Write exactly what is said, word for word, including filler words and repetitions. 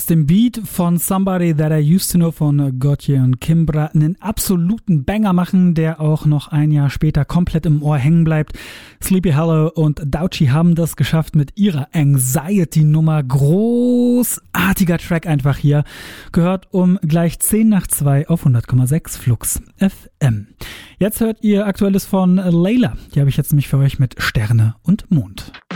Aus dem Beat von Somebody That I Used to Know von Gotye und Kimbra einen absoluten Banger machen, der auch noch ein Jahr später komplett im Ohr hängen bleibt. Sleepy Hollow und Douchy haben das geschafft mit ihrer Anxiety-Nummer. Großartiger Track einfach hier. Gehört um gleich zehn nach zwei auf hundert Komma sechs Flux F M. Jetzt hört ihr Aktuelles von Layla. Die habe ich jetzt nämlich für euch mit Sterne und Mond.